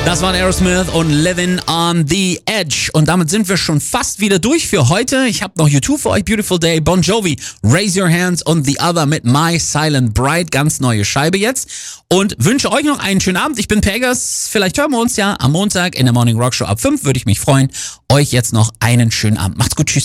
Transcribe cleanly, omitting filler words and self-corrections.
Das waren Aerosmith und Living on the Edge. Und damit sind wir schon fast wieder durch für heute. Ich habe noch U2 für euch, Beautiful Day, Bon Jovi, Raise Your Hands und The Other mit My Silent Bride, ganz neue Scheibe jetzt. Und wünsche euch noch einen schönen Abend. Ich bin Pegas, vielleicht hören wir uns ja am Montag in der Morning Rock Show ab 5, würde ich mich freuen. Euch jetzt noch einen schönen Abend. Macht's gut, tschüss.